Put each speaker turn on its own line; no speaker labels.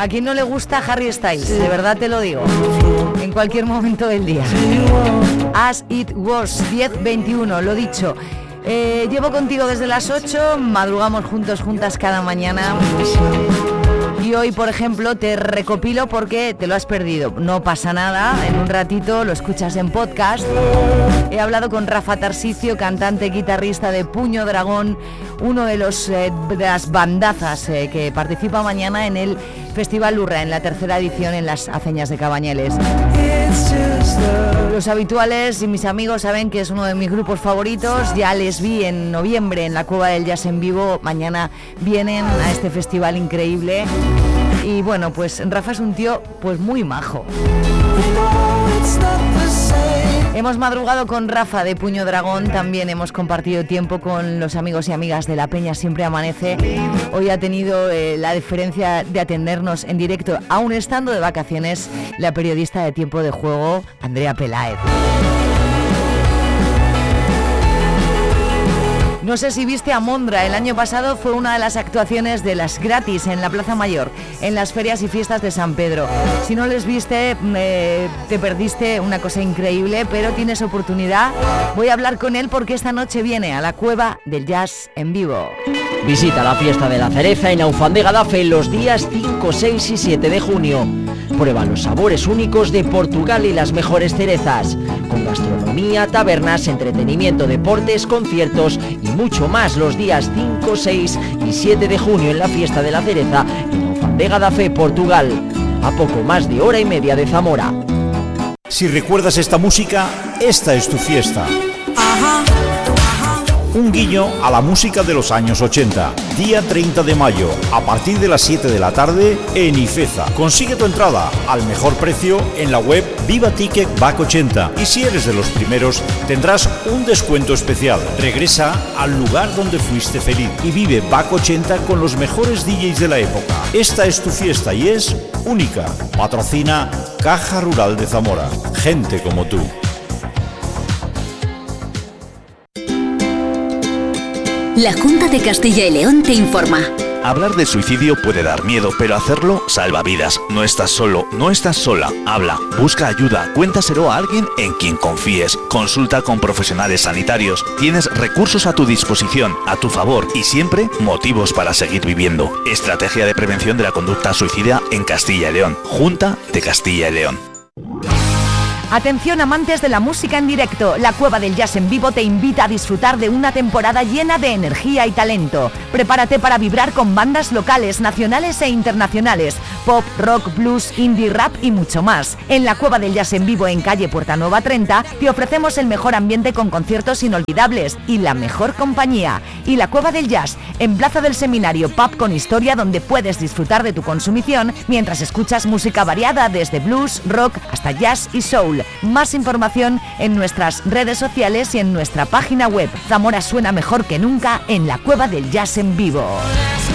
¿A quién no le gusta Harry Styles? De verdad te lo digo. En cualquier momento del día. As It Was, 10:21, lo dicho. Llevo contigo desde las 8, madrugamos juntas cada mañana. Y hoy, por ejemplo, te recopilo porque te lo has perdido. No pasa nada, en un ratito lo escuchas en podcast. He hablado con Rafa Tarsicio, cantante, guitarrista de Puño Dragón, uno de las bandazas que participa mañana en el Festival Lurra, en la tercera edición en las Aceñas de Cabañeles. Los habituales y mis amigos saben que es uno de mis grupos favoritos. Ya les vi en noviembre en la Cueva del Jazz en vivo. Mañana vienen a este festival increíble. Y bueno, pues Rafa es un tío pues muy majo. Hemos madrugado con Rafa de Puño Dragón, también hemos compartido tiempo con los amigos y amigas de La Peña Siempre Amanece. Hoy ha tenido la deferencia de atendernos en directo, aún estando de vacaciones, la periodista de Tiempo de Juego, Andrea Peláez. No sé si viste a Mondra, el año pasado fue una de las actuaciones de las gratis en la Plaza Mayor, en las ferias y fiestas de San Pedro. Si no les viste, te perdiste una cosa increíble, pero tienes oportunidad. Voy a hablar con él porque esta noche viene a la Cueva del Jazz en vivo.
Visita la fiesta de la cereza en Aufandega Dafe los días 5, 6 y 7 de junio. Prueba los sabores únicos de Portugal y las mejores cerezas, con gastronomía, tabernas, entretenimiento, deportes, conciertos y mucho más los días 5, 6 y 7 de junio en la fiesta de la cereza en Aufandega Dafe, Portugal, a poco más de hora y media de Zamora.
Si recuerdas esta música, esta es tu fiesta. Un guiño a la música de los años 80. Día 30 de mayo, a partir de las 7 de la tarde, en Ifeza. Consigue tu entrada al mejor precio en la web Viva Ticket Back 80. Y si eres de los primeros, tendrás un descuento especial. Regresa al lugar donde fuiste feliz y vive Back 80 con los mejores DJs de la época. Esta es tu fiesta y es única. Patrocina Caja Rural de Zamora. Gente como tú.
La Junta de Castilla y León te informa.
Hablar de suicidio puede dar miedo, pero hacerlo salva vidas. No estás solo, no estás sola. Habla, busca ayuda, cuéntaselo a alguien en quien confíes. Consulta con profesionales sanitarios. Tienes recursos a tu disposición, a tu favor y siempre motivos para seguir viviendo. Estrategia de prevención de la conducta suicida en Castilla y León. Junta de Castilla y León.
Atención amantes de la música en directo, la Cueva del Jazz en vivo te invita a disfrutar de una temporada llena de energía y talento. Prepárate para vibrar con bandas locales, nacionales e internacionales, pop, rock, blues, indie, rap y mucho más. En la Cueva del Jazz en vivo en calle Puerta Nueva 30 te ofrecemos el mejor ambiente con conciertos inolvidables y la mejor compañía. Y la Cueva del Jazz en Plaza del Seminario, pub con historia donde puedes disfrutar de tu consumición mientras escuchas música variada desde blues, rock hasta jazz y soul. Más información en nuestras redes sociales y en nuestra página web. Zamora suena mejor que nunca en la Cueva del Jazz en vivo.